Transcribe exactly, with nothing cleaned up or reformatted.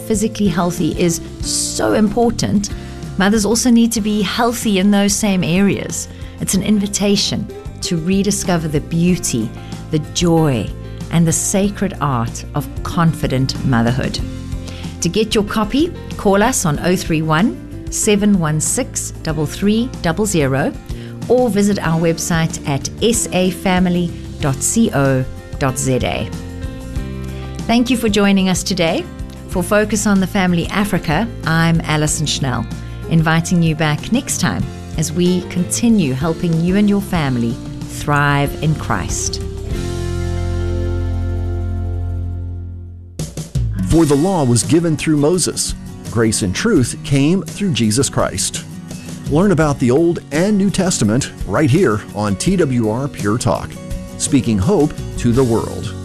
physically healthy is so important, mothers also need to be healthy in those same areas. It's an invitation to rediscover the beauty, the joy, and the sacred art of confident motherhood. To get your copy, call us on oh three one, seven one six, three three zero zero or visit our website at s a family dot co dot z a. Thank you for joining us today. For Focus on the Family Africa, I'm Alison Schnell, inviting you back next time as we continue helping you and your family thrive in Christ. For the law was given through Moses. Grace and truth came through Jesus Christ. Learn about the Old and New Testament right here on T W R Pure Talk, speaking hope to the world.